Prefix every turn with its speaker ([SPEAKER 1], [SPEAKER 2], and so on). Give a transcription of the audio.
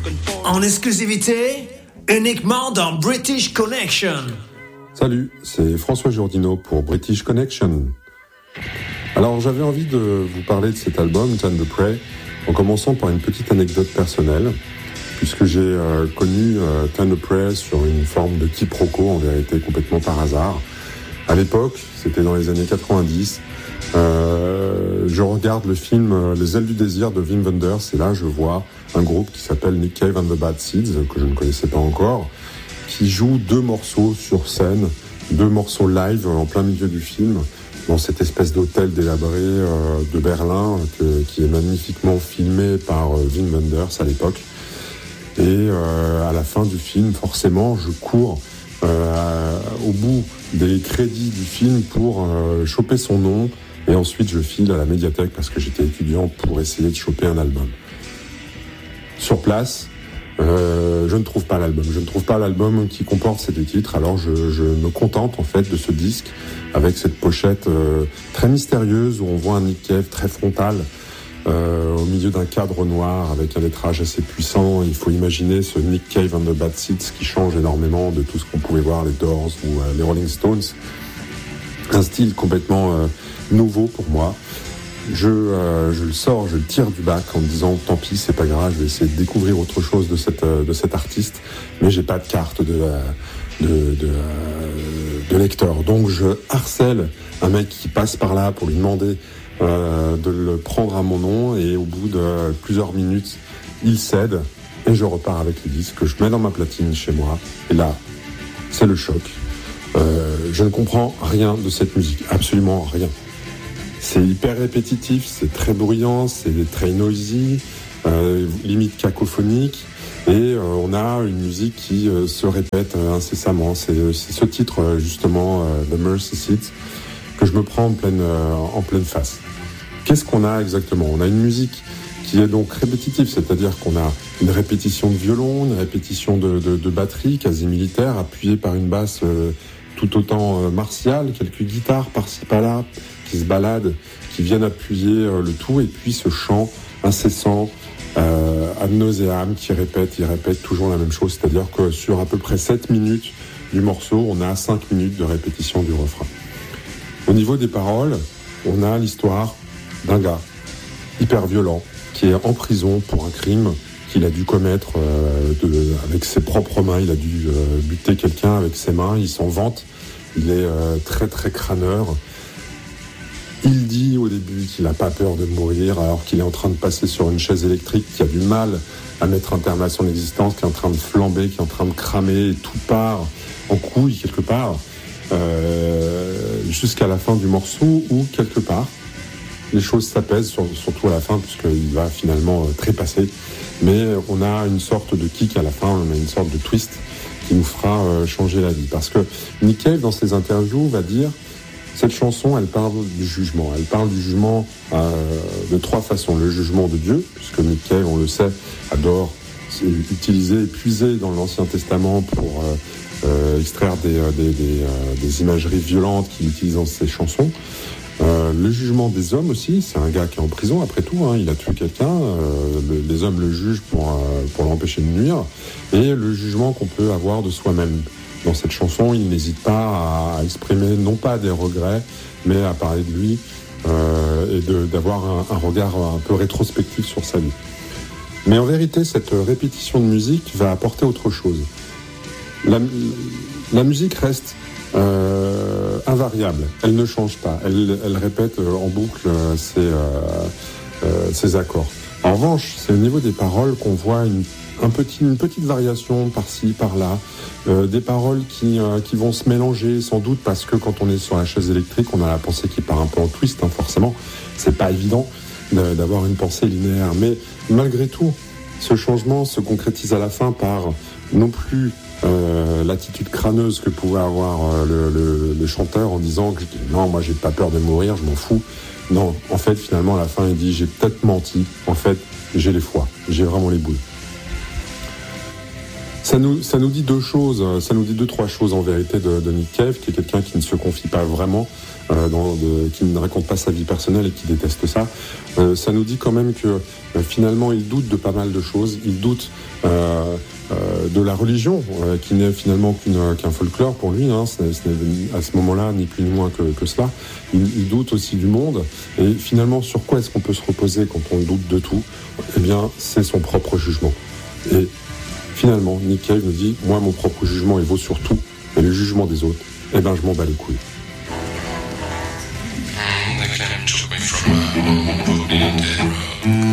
[SPEAKER 1] En exclusivité, uniquement dans British Connection.
[SPEAKER 2] Salut, c'est François Jourdino pour British Connection. Alors j'avais envie de vous parler de cet album, Turn the Prey, en commençant par une petite anecdote personnelle, puisque j'ai connu Turn the Prey sur une forme de quiproquo, en vérité complètement par hasard. À l'époque, c'était dans les années 90, je regarde le film Les Ailes du Désir de Wim Wenders, et là je vois un groupe qui s'appelle Nick Cave and the Bad Seeds, que je ne connaissais pas encore, qui joue 2 morceaux sur scène, 2 morceaux live en plein milieu du film, dans cette espèce d'hôtel délabré de Berlin, qui est magnifiquement filmé par Wim Wenders à l'époque. Et à la fin du film, forcément, je cours au bout des crédits du film pour choper son nom, et ensuite je file à la médiathèque parce que j'étais étudiant pour essayer de choper un album. Sur place, je ne trouve pas l'album. Je ne trouve pas l'album qui comporte ces 2 titres, alors je me contente en fait de ce disque avec cette pochette très mystérieuse où on voit un Nick Cave très frontal au milieu d'un cadre noir avec un lettrage assez puissant. Il faut imaginer ce Nick Cave and the Bad Seeds qui change énormément de tout ce qu'on pouvait voir, les Doors ou les Rolling Stones. Un style complètement nouveau pour moi. Je le sors, je le tire du bac en me disant tant pis, c'est pas grave, je vais essayer de découvrir autre chose de cet artiste, mais j'ai pas de carte de lecteur. Donc je harcèle un mec qui passe par là pour lui demander de le prendre à mon nom, et au bout de plusieurs minutes, il cède et je repars avec le disque que je mets dans ma platine chez moi. Et là, c'est le choc. Je ne comprends rien de cette musique, absolument rien. C'est hyper répétitif, c'est très bruyant, c'est très noisy, limite cacophonique, et on a une musique qui se répète incessamment. C'est ce titre justement, The Mercy Seat, que je me prends en pleine face. Qu'est-ce qu'on a exactement ? On a une musique qui est donc répétitive, c'est-à-dire qu'on a une répétition de violon, une répétition de batterie quasi militaire, appuyée par une basse tout autant martiale, quelques guitares par-ci par-là qui se baladent, qui viennent appuyer le tout, et puis ce chant incessant ad nauseam qui il répète toujours la même chose, c'est-à-dire que sur à peu près 7 minutes du morceau, on a 5 minutes de répétition du refrain. Au niveau des paroles, on a l'histoire d'un gars hyper violent qui est en prison pour un crime qu'il a dû commettre avec ses propres mains. Il a dû buter quelqu'un avec ses mains, il s'en vante, il est très très crâneur. Il dit au début qu'il n'a pas peur de mourir alors qu'il est en train de passer sur une chaise électrique, qui a du mal à mettre un terme à son existence, qui est en train de flamber, qui est en train de cramer, et tout part en couille quelque part, jusqu'à la fin du morceau où quelque part les choses s'apaisent, surtout à la fin, puisqu'il va finalement trépasser. Mais on a une sorte de kick à la fin, on a une sorte de twist qui nous fera changer la vie. Parce que Nick Cave, dans ses interviews, va dire cette chanson, elle parle du jugement. Elle parle du jugement de 3 façons. Le jugement de Dieu, puisque Nick Cave, on le sait, adore utiliser et puiser dans l'Ancien Testament pour extraire des imageries violentes qu'il utilise dans ses chansons. Le jugement des hommes aussi, c'est un gars qui est en prison après tout, il a tué quelqu'un, les hommes le jugent pour l'empêcher de nuire, et le jugement qu'on peut avoir de soi-même. Dans cette chanson, il n'hésite pas à exprimer non pas des regrets, mais à parler de lui et d'avoir un regard un peu rétrospectif sur sa vie. Mais en vérité, cette répétition de musique va apporter autre chose. La musique reste invariable, elle ne change pas, elle répète en boucle ses accords. En revanche, c'est au niveau des paroles qu'on voit une petite variation par-ci, par-là, des paroles qui vont se mélanger, sans doute parce que quand on est sur la chaise électrique, on a la pensée qui part un peu en twist, forcément, c'est pas évident d'avoir une pensée linéaire, mais malgré tout, ce changement se concrétise à la fin par non plus l'attitude crâneuse que pouvait avoir le chanteur en disant que non, moi j'ai pas peur de mourir, je m'en fous. Non, en fait, finalement, à la fin, il dit j'ai peut-être menti, en fait, j'ai les foies, j'ai vraiment les boules. Ça nous dit deux choses, ça nous dit trois choses en vérité de Nick Cave, qui est quelqu'un qui ne se confie pas vraiment, qui ne raconte pas sa vie personnelle et qui déteste ça. Ça nous dit quand même que finalement il doute de pas mal de choses, il doute de la religion, qui n'est finalement qu'un folklore pour lui, hein. Ce n'est à ce moment-là ni plus ni moins que cela. Il doute aussi du monde, et finalement sur quoi est-ce qu'on peut se reposer quand on doute de tout? Eh bien c'est son propre jugement. Et finalement, Nick Cave nous dit, moi, mon propre jugement, il vaut sur tout, et le jugement des autres, eh ben, je m'en bats les couilles.
[SPEAKER 3] The clam took me from my home, put me on dead road.